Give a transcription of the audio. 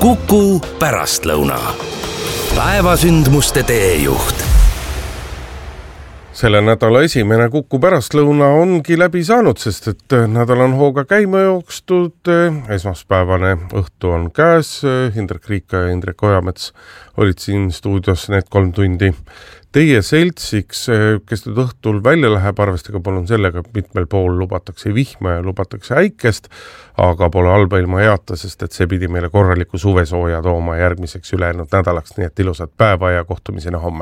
Kuku pärastlõuna. Päevasündmuste teejuht. Selle nädala esimene Kuku pärastlõuna ongi läbi saanud, sest et nädal on hooga käima jookstud. Esmaspäevane õhtu on käes. Indrek Riika ja Indrek Ojamets olid siin stuudios need 3 tundi. Teie seltsiks, kes nüüd õhtul välja läheb, arvestage palun sellega, et mitmel pool lubatakse vihma ja lubatakse äikest, aga pole halba ilma heata, sest et see pidi meile korraliku suvesooja tooma järgmiseks ülejäänud nädalaks, nii et ilusat päeva ja kohtumisena homme.